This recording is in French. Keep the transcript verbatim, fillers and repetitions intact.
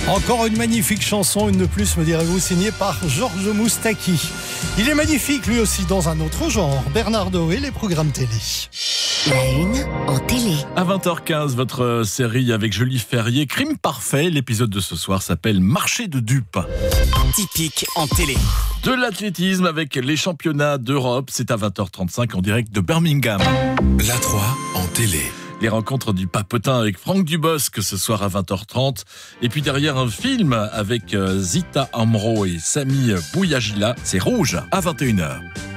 Encore une magnifique chanson, une de plus, me direz-vous, signée par Georges Moustaki. Il est magnifique lui aussi dans un autre genre, Bernard Doé, les programmes télé. La une en télé. À vingt heures quinze, votre série avec Julie Ferrier, Crime Parfait. L'épisode de ce soir s'appelle Marché de dupes. Typique en télé. De l'athlétisme avec les championnats d'Europe. C'est à vingt heures trente-cinq en direct de Birmingham. La trois en télé. Les rencontres du Papotin avec Franck Dubosc ce soir à vingt heures trente. Et puis derrière un film avec Zita Amro et Samy Bouyagila, c'est Rouge à vingt et une heures.